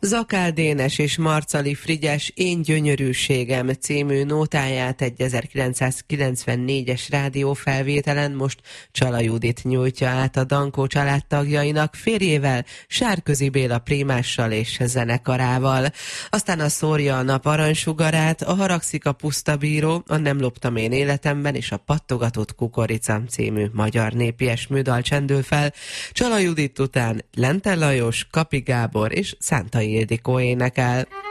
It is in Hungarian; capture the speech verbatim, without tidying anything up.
Zakál Dénes és Marcali Frigyes Én gyönyörűségem című nótáját egy ezerkilencszázkilencvennégyes rádiófelvételen most Csala Judit nyújtja át a Dankó családtagjainak férjével, Sárközi Béla prémással és zenekarával. Aztán a Szórja a nap aranysugarát, a Haragszik a puszta bíró, a Nem loptam én életemben és a Pattogatott kukoricám című magyar népies műdal csendül fel. Csala Judit után Lente Lajos, Kapi Gábor és Szántai Ildikó énekel.